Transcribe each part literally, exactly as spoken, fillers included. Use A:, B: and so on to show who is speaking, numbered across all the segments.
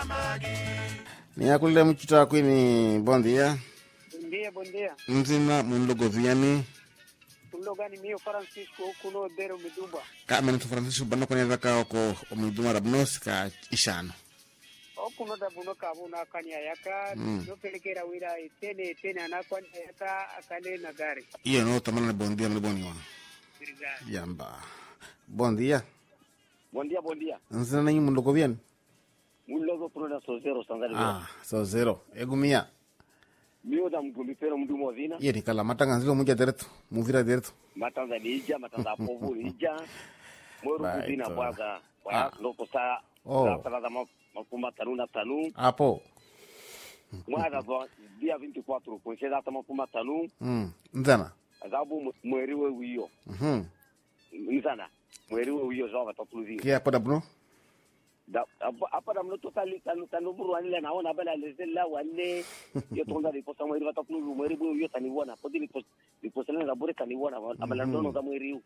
A: Niyakulile mchita kwini bom dia.
B: Bom dia, bom dia.
A: Mzima munlogo viani.
B: Tulogani mio Francisco kuno dero midumba.
A: Ka menu Francisco bano kwenye zaka oko omiduma rabnos ka ishano.
B: Okuno da buno kabu na kanya yaka
A: Mm.
B: no pelekera wira tene tene anakwani yaka akale na gari.
A: Iyo no tamana bom dia mliboni wa.
B: Obrigado.
A: Yamba. Bom dia.
C: Bom dia, bom dia.
A: Nzina nanyi munlogo viani.
C: Mulogo prona so zero sangari.
A: Ah, so zero. Egumia.
C: Mio da mgumbipero mdumo vina.
A: Iye ni kala matanga zilo muja direto. Muvira direto.
C: Matanza lija, matanza povu lija. Moro
A: Right.
C: kuzina bwaga. Kwa
A: Ah.
C: loko sa.
A: Oh.
C: Sa kalaza makuma tanu na tanu.
A: Apo.
C: Mwaga zo dia vinte e quatro. Kwenye data makuma tanu.
A: Mm. Nzana.
C: Azabu mweriwe wiyo.
A: Mhm.
C: Nzana. Mweriwe wiyo zoga tatuluzi.
A: Kia pada buno?
C: Da apa da mloto tali tanu tanu buru wanile naona bala lezela wanile yo tonda di posa mweri watakulu mweri bu yo tani wana podi di pos di posele na bure tani wana amala ndono za mweri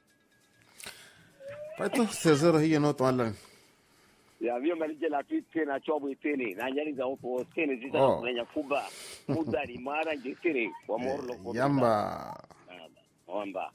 A: Paito so zero hiyo no tamala.
C: ya vio malije la twite na chobo tene na nyali za opo tene zita
A: Oh.
C: kwenye kuba muda ni mara njetene kwa morlo kwa
A: Yamba.
C: wamba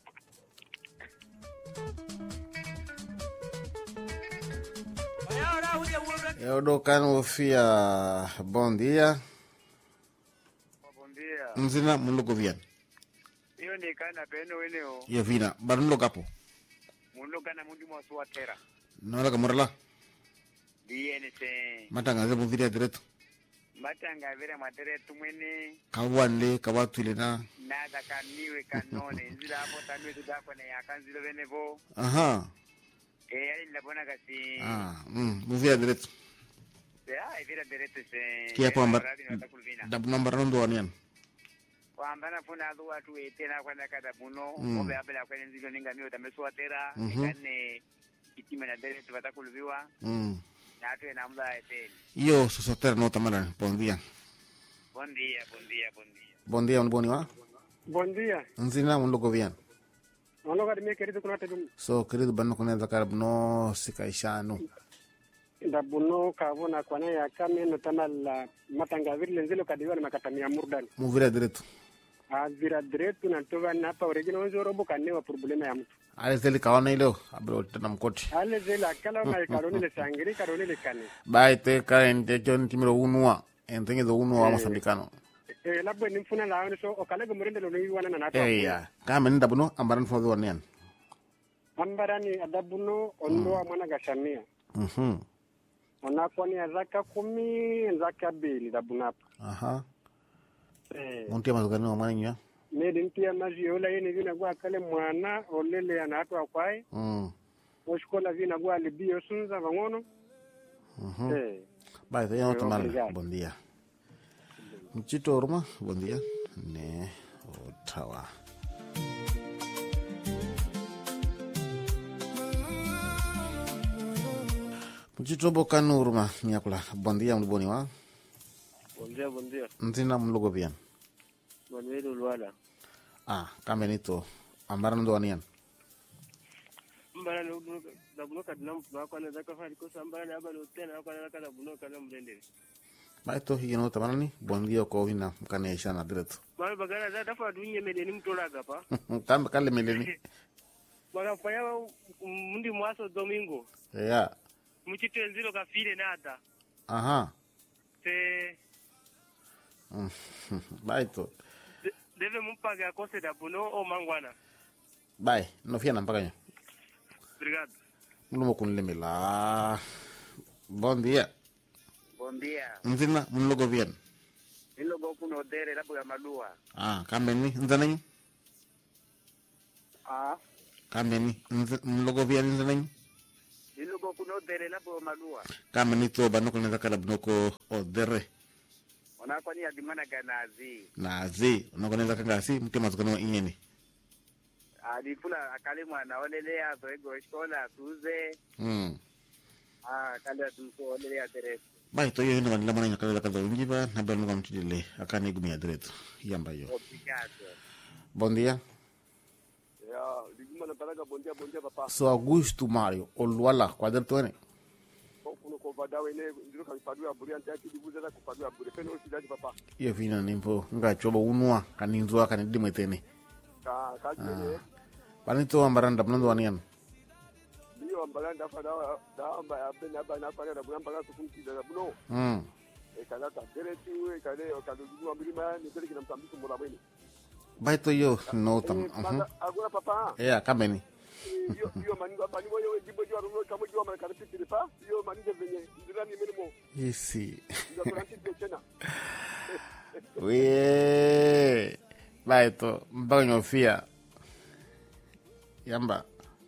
A: Eu do cano fia bom dia.
B: Bom dia.
A: Nzina munlogo viani.
B: Iyo ni kana peno weneo.
A: Iyo vina. Barunlo kapo.
B: Mundo kana mundi mo suatera.
A: Nola kamurala.
B: Diene se
A: Matanga zilo muvira direto.
B: matanga vile matere tumwene
A: Kawanle kawatule na.
B: nada kaniwe kanone nzila hapo tanwe tudako ne yakanzilo venevo.
A: Aha.
B: Eh yali labona kasi.
A: Ah, mm, muvira direto.
B: Ya vile derete se.
A: Kia kwamba
B: Watakulvina.
A: dabu namba rondo wanian.
B: Kwambana funa adu watu etena kwenda kada buno
A: Mm.
B: obe abela kwenye nzilo ninga mio tamesuatera
A: Mhm.
B: ikane itima na derete watakulviwa
A: Mm.
B: na atu ena mda eteni.
A: Iyo sosotera no tamala. Bom dia.
B: Bom dia, bom dia, bom dia.
A: Bom dia mboni wa.
B: Bom dia.
A: Nzina munlogo viani.
B: Ono kadi me querido kuna tedum
A: So querido bano kwenye zakara buno sika ishano.
B: da buno kavona kwana ya kame no tamala matanga vile nzilo kadiwa na makatamia murdan.
A: Muvira direto.
B: Azira direto na tova na pa original nzo robo kanewa problema ya mtu.
A: Ale zeli kawana ileo. Abro tena mkoti.
B: Ale zela kala mai karoni le sangiri karoni le kane.
A: Baite karente jon timiro unua. Entenge do unua wa mosambikano.
B: Eh labwe nimfuna la so okale gumurende lo ni wana na nato.
A: Eya. Kama nenda buno ambaran fodo wanian.
B: Ambarani adabuno ondo mwana gashamia.
A: Mhm.
B: Ona kwani azaka kumi zaka bili da bunapa.
A: Aha.
B: Eh
A: Muntia mazugano mwana nya.
B: medi ntia maji yola yeni vina gwa kale mwana olele ya na atu akwai.
A: Mm.
B: Oshkola vina gwa libio sunza vangono.
A: Mhm.
B: Eh
A: Baite yo tamala.
B: obrigado.
A: Bom dia. Mchito ruma. Bom dia. Ne otawa. Mchito bokanu ruma nyakula. Bom dia mboni wa.
C: bom dia, bom dia.
A: Nzina mlogo viani.
C: Manuel Luala.
A: Ah, kamenito. Ambaran do wanian.
C: Mbara no da buno kadlam ba kwana zaka fari ko sambara na ba no tena kwana kada buno kana mrende.
A: Baito hiyo no tamala ni. Bom dia ko wina mkane ishana direto.
C: Mara bagana za dafa dunye medeni mtola gapa.
A: Kamba kale meleni.
C: Baka fanya mundi mwaso domingo.
A: Ya.
C: Mchito nzilo kafile nada.
A: Aha.
C: Se
A: Mm. Baito.
C: de- deve mumpaga kose da buno o mangwana.
A: Bye. No fia mpaka nyo.
C: Obrigado.
A: Mlumo kunlemela. Bom dia.
B: Bom dia.
A: Nzina mlogo vian.
B: Ilo goku no dere labu ya madua.
A: Ah, kambeni nzanani.
B: Ah.
A: Kambeni mlogo vian nzanani.
B: Ilo goku no dere labu ya madua.
A: Kambeni to banoko neza kala banoko odere.
B: Ona kwani ya dimana ganazi.
A: Nazi. Unoko neza kangasi mke mazukano inyeni.
B: Adifula akale mwana olele ya zoego shkola tuze.
A: Mm.
B: Ah kale tuzo olele ya dere.
A: Baito yo ino vanila mwana nyakala kala unjiba. Nabel nuka mchidile. Akani gumi ya direto. Yamba yo.
B: Obrigado.
A: Bom dia.
C: Ya, diguma na balaga bom dia, bom dia papa.
A: So Augusto Mário. Oluala. Quadro tuane.
C: Ko kuno
D: ko vadawe ne ndiro ka padua buri anta ki dibuza za ko padua buri peno sidati papa
A: iyo fina nimpo ngachoba unwa kaninzwa kanidimwetene
D: ka ka jene
A: panito ambaranda mnando wanian
D: iyo ambaranda fa da da amba abena bana kwa da bulan bala sukunti da buno
A: mm
D: e kana ta deretu e kana o kana dugu ambilima ni tele kina mtambiku mola bweni
A: baito yo no tam
D: mhm agora papa
A: yeah kameni
D: yo yo mani mani yo jibo jo aruno kamo jo mani kana pitiri pa yo mani je venye ndirani minimo
A: isi
D: ndio kwa ntipe tena
A: we baito mbanyo fia yamba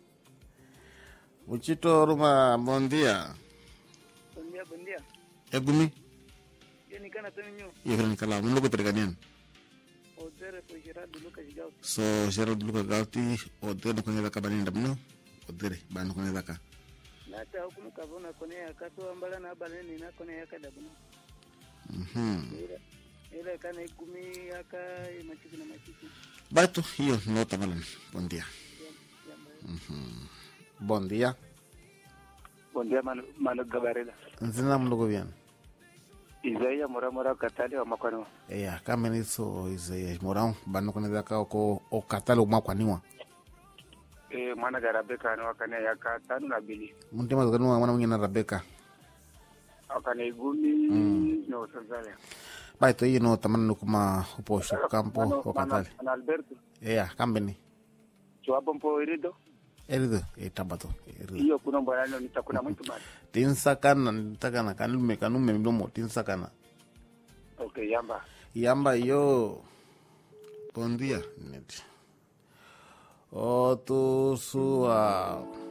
A: uchito ruma bondia
E: bondia bondia
A: egumi
E: yeni kana tenyo
A: yefren kala mun logo terganian
E: odere po jira duluka jigao
A: so jero duluka gauti odere ko ngela kabani ndabno odere banu ko ngela ka
E: nata hukumu kavona kone akato ambala na baleni na kone yakadabuno
A: mhm
E: ile kana ikumi yaka machiki na machiki
A: baito hiyo no tamalan bondia mhm bondia
F: bondia manu manu gabarela
A: nzina mlogo bien
F: Isaiah mora mora katali wa makwaniwa.
A: Yeah, kama ni so Isaiah mora banu kuna ka ko o katalo makwaniwa.
F: Eh mwana ga Rebecca no akane yaka tanu na bili.
A: Mundema zanu mwana mwingine Rebecca.
F: Akane igumi
A: mm.
F: no sanzale.
A: Baito hii no tamani kuma uposho kampo o katali.
F: Ana Alberto.
A: Yeah, kambeni.
F: Chwapo mpo irido.
A: Erido etabato.
F: Hiyo kuna mbwana nitakuna mtu bado.
A: Tinsakana nitakana kanume kanume mdomo tinsakana.
F: Okay, yamba.
A: Yamba yo. Bom dia, net. O tu sua